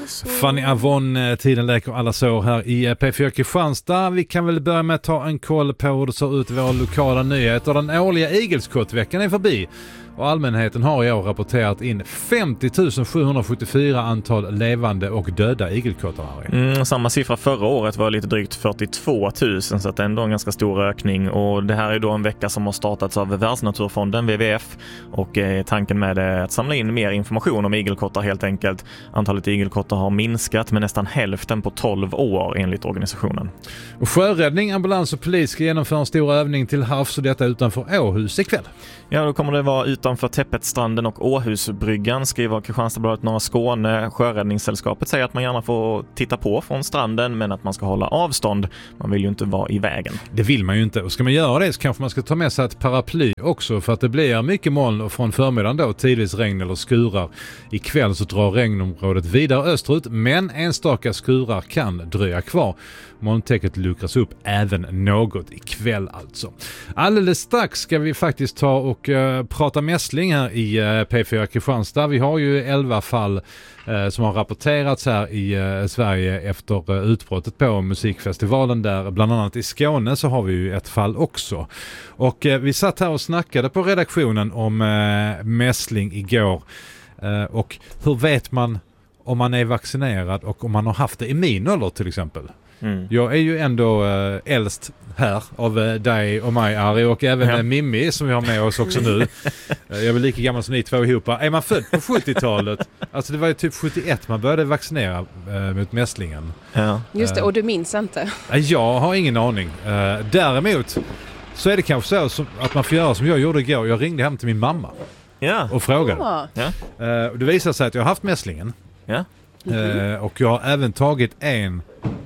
Fanny Avon, tiden läker alla sår här i P4 Kristianstad. Vi kan väl börja med att ta en koll på hur det ser ut i våra lokala nyheter. Den årliga igelskottveckan är förbi. Och allmänheten har i år rapporterat in 50 774 antal levande och döda igelkottar. Samma siffra förra året var lite drygt 42 000, så att det är ändå en ganska stor ökning. Och det här är då en vecka som har startats av Världsnaturfonden, WWF. Och tanken med det är att samla in mer information om igelkottar helt enkelt. Antalet igelkottar har minskat med nästan hälften på 12 år enligt organisationen. Och sjöräddning, ambulans och polis ska genomföra en stor övning till havs, och detta utanför Åhus ikväll. Ja, då kommer det vara utanför Täppetstranden och Åhusbryggan, skriver Kristianstadsbladet Norra Skåne. Sjöräddningssällskapet säger att man gärna får titta på från stranden, men att man ska hålla avstånd. Man vill ju inte vara i vägen. Det vill man ju inte. Och ska man göra det så kanske man ska ta med sig ett paraply också, för att det blir mycket moln från förmiddagen då, tidvis regn eller skurar. Ikväll så drar regnområdet vidare österut, men enstaka skurar kan dröja kvar. Molntäcket luckras upp även något ikväll alltså. Alldeles strax ska vi faktiskt ta och prata mässling här i P4 Kristianstad. Vi har ju 11 fall som har rapporterats här i Sverige efter utbrottet på musikfestivalen där. Bland annat i Skåne så har vi ju ett fall också. Och vi satt här och snackade på redaktionen om mässling igår. Och hur vet man om man är vaccinerad och om man har haft det i min ålder till exempel? Jag är ju ändå äldst här av dig och mig, Ari, och även Mimmi som vi har med oss också nu. Jag är väl lika gammal som ni två ihop. Är man född på 70-talet? Alltså det var ju typ 71 man började vaccinera mot mässlingen. Ja. Just det, och du minns inte? Jag har ingen aning. Däremot så är det kanske så att man får göra som jag gjorde igår. Jag ringde hem till min mamma och frågade. Det visade sig att jag har haft mässlingen. Ja. Och jag har även tagit en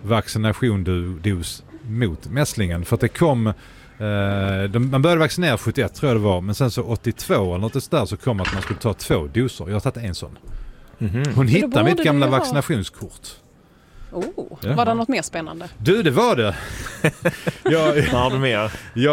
vaccinationsdos mot mässlingen, för att det kom man började vaccinera 71 tror jag det var, men sen så 82 eller något där så kom att man skulle ta 2 doser. Jag har tagit en sån. Hon hittade mitt gamla vaccinationskort. Var det något mer spännande? Du, det var det. Vad har du mer?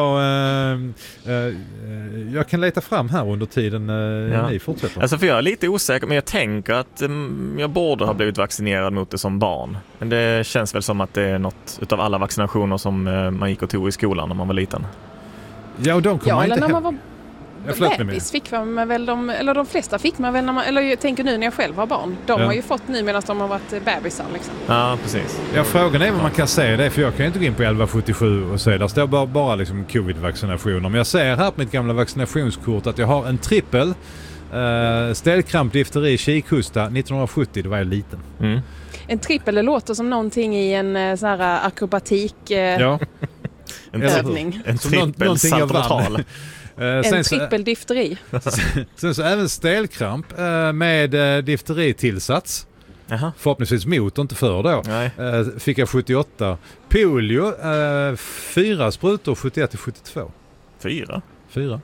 Jag kan leta fram här under tiden ni fortsätter. Alltså för jag är lite osäker, men jag tänker att jag borde ha blivit vaccinerad mot det som barn. Men det känns väl som att det är något utav alla vaccinationer som man gick och tog i skolan när man var liten. Ja, och de kom man inte hem. Man var bebis fick man väl eller de flesta fick man väl när man, eller jag tänker nu när jag själv har barn. De har ju fått nu medan de har varit bebisar liksom. Ja, precis. Ja, frågan är vad man kan säga det, för jag kan inte gå in på 1177 och säga där står bara liksom covid-vaccinationer. Men jag ser här på mitt gamla vaccinationskort att jag har en trippel ställkramp, difteri, kikhosta 1970, då var jag liten. En trippel, det låter som någonting i en sån här akrobatik övning. En trippel saltomortal. En trippeldifteri. Sen så även stelkramp med difteritillsats. Förhoppningsvis mot och inte för då. Fick jag 78. Polio 4 sprutor 71-72. 4.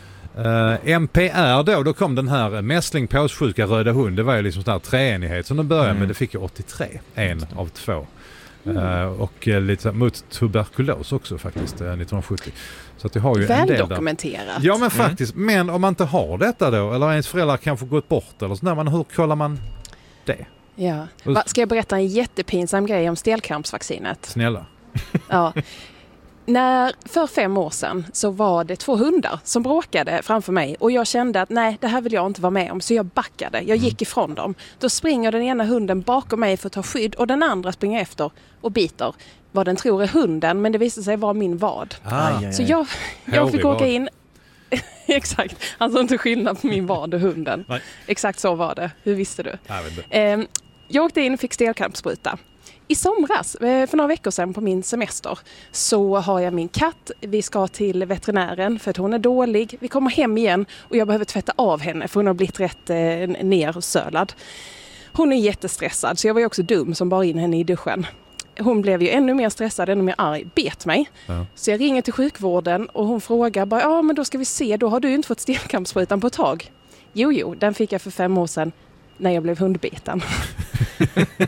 MPR då kom den här mässling, påssjuka, röda hund. Det var ju liksom sån här treenighet som den började med. Det fick jag 83. 1 av 2. Och lite mot tuberkulos också faktiskt 1970. Så att jag har ju en del dokumenterat. Ja, men faktiskt. Men om man inte har detta då, eller ens föräldrar kanske gått bort eller sådär, men hur kollar man det? Ja. Ska jag berätta en jättepinsam grej om stelkrampsvaccinet? Snälla. Ja. För 5 år sedan så var det 2 hundar som bråkade framför mig och jag kände att nej, det här vill jag inte vara med om, så jag backade. Jag gick ifrån dem. Då springer den ena hunden bakom mig för att ta skydd och den andra springer efter och biter vad den tror är hunden, men det visade sig vara min vad. Så jag fick åka in. Exakt, alltså inte skillnad på min vad och hunden. Nej. Exakt så var det. Hur visste du? Jag åkte in och fick stelkrampsspruta. I somras, för några veckor sedan på min semester, så har jag min katt. Vi ska till veterinären för att hon är dålig. Vi kommer hem igen och jag behöver tvätta av henne för hon har blivit rätt nersölad. Hon är jättestressad, så jag var ju också dum som bar in henne i duschen. Hon blev ju ännu mer stressad, ännu mer arg, bet mig. Så jag ringer till sjukvården och hon frågar bara, men då ska vi se, då har du inte fått stelkrampssprutan på ett tag. Jo, den fick jag för 5 år sedan när jag blev hundbiten.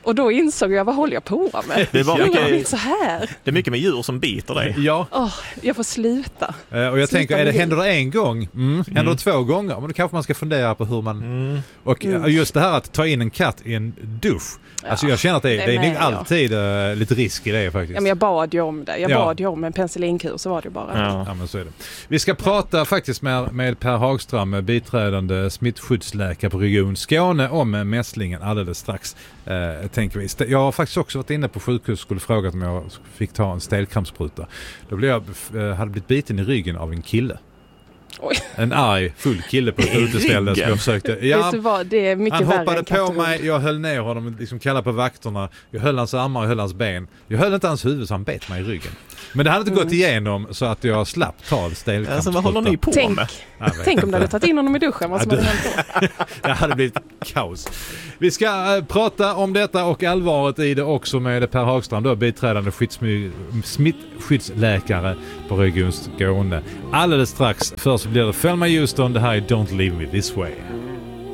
Och då insåg jag, vad håller jag på med? Det var mycket så här. Det är mycket med djur som biter dig. Ja. Jag får sluta. Och jag tänker, händer det en gång? Händer det 2 gånger? Men då kanske man ska fundera på hur man... Och just det här att ta in en katt i en dusch. Alltså jag känner att det är nog alltid lite risk i det faktiskt. Ja, men jag bad ju om det. Jag bad ju om en penicillinkur, så var det bara. Ja, men så är det. Vi ska prata faktiskt med Per Hagström, biträdande smittskyddsläkare på Region Skåne, om mässlingen alldeles strax. Tänker vi. Jag har faktiskt också varit inne på sjukhus och skulle frågat om jag fick ta en stelkrampsspruta. Då hade blivit biten i ryggen av en kille. Oj. En arg, full kille på ett uteställe som jag försökte. Ja, vet du vad, det är mycket han hoppade värre på mig, jag höll ner honom, liksom kallade på vakterna. Jag höll hans armar, jag höll hans ben. Jag höll inte hans huvud så han bet mig i ryggen. Men det hade inte gått igenom så att jag slapp ta stelkrampsspruta. Alltså vad håller ni på med? Tänk om du hade tagit in honom i duschen. Vad som hade hänt då? Det hade blivit kaos. Vi ska prata om detta och allvaret i det också med Per Hagström, då biträdande smittskyddsläkare på Region Skåne. Alldeles strax. Först blir det Thelma Houston, det här är Don't Leave Me This Way.